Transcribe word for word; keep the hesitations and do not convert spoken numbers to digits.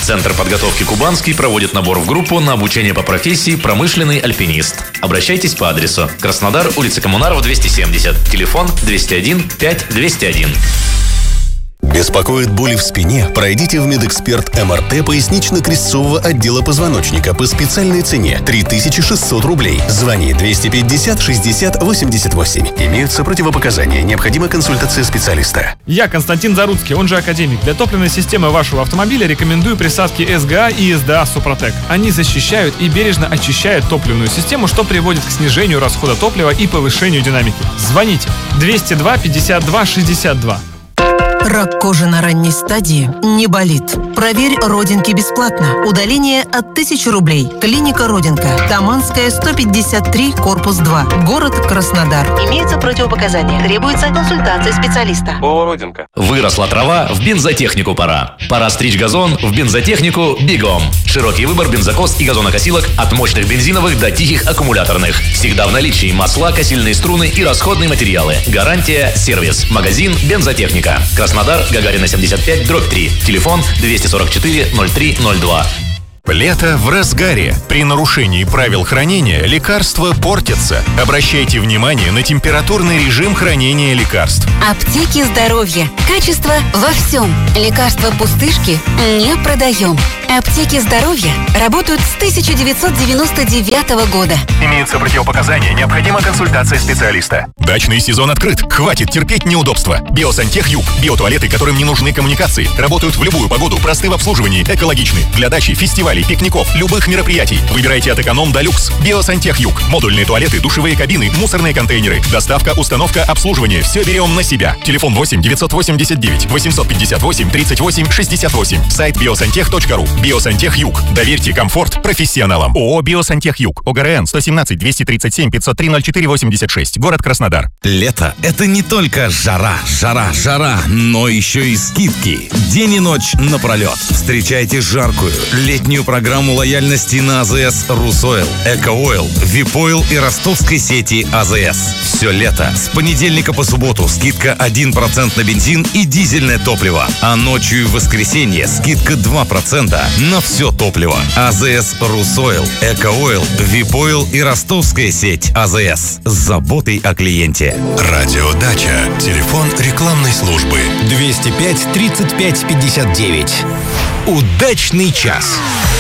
Центр подготовки «Кубанский» проводит набор в группу на обучение по профессии «Промышленный альпинист». Обращайтесь по адресу: Краснодар, улица Коммунаров, двести семьдесят, телефон двести один пять двести один. Беспокоит боли в спине? Пройдите в Медэксперт эм эр тэ пояснично-крестцового отдела позвоночника по специальной цене три тысячи шестьсот рублей. Звони двести пятьдесят шестьдесят восемьдесят восемь. Имеются противопоказания. Необходима консультация специалиста. Я Константин Заруцкий, он же Академик. Для топливной системы вашего автомобиля рекомендую присадки эс гэ а и эс дэ а Супротек. Они защищают и бережно очищают топливную систему, что приводит к снижению расхода топлива и повышению динамики. Звоните двести два пятьдесят два шестьдесят два. Рак кожи на ранней стадии не болит. Проверь родинки бесплатно. Удаление от тысячи рублей. Клиника Родинка. Таманская, сто пятьдесят три, корпус два. Город Краснодар. Имеются противопоказания. Требуется консультация специалиста. О, Родинка. Выросла трава, в бензотехнику пора. Пора стричь газон, в бензотехнику бегом. Широкий выбор бензокос и газонокосилок от мощных бензиновых до тихих аккумуляторных. Всегда в наличии масла, косильные струны и расходные материалы. Гарантия, сервис. Магазин «Бензотехника». Краснодар, Гагарина, семьдесят пять, дробь три. Телефон двести сорок четыре ноль три ноль два. Лето в разгаре. При нарушении правил хранения лекарства портятся. Обращайте внимание на температурный режим хранения лекарств. Аптеки здоровья. Качество во всем. Лекарства пустышки не продаем. Аптеки здоровья работают с тысяча девятьсот девяносто девятого года. Имеются противопоказания. Необходима консультация специалиста. Дачный сезон открыт. Хватит терпеть неудобства. Биосантех Юг. Биотуалеты, которым не нужны коммуникации. Работают в любую погоду. Просты в обслуживании. Экологичны. Для дачи, фестивалей, пикников, любых мероприятий. Выбирайте от эконом до люкс. Биосантех Юг. Модульные туалеты, душевые кабины, мусорные контейнеры. Доставка, установка, обслуживание. Все берем на себя. Телефон восемь девятьсот восемьдесят девять восемьсот пятьдесят восемь тридцать восемь шестьдесят восемь. Сайт биосантех точка ру. Биосантех Юг. Доверьте комфорт профессионалам. ООО «Биосантех Юг». ОГРН сто семнадцать двести тридцать семь пятьсот три ноль четыре восемьдесят шесть. Город Краснодар. Лето – это не только жара, жара, жара, но еще и скидки. День и ночь напролет. Встречайте жаркую летнюю программу лояльности на а зэ эс «Русойл», «Экоойл», «Випойл» и ростовской сети а зэ эс. Все лето. С понедельника по субботу скидка один процент на бензин и дизельное топливо. А ночью и в воскресенье скидка два процента на все топливо. а зэ эс «Русойл», «Экоойл», «Випойл» и ростовская сеть а зэ эс. С заботой о клиенте. Радиодача. Телефон рекламной службы двести пять тридцать пять пятьдесят девять. Удачный час.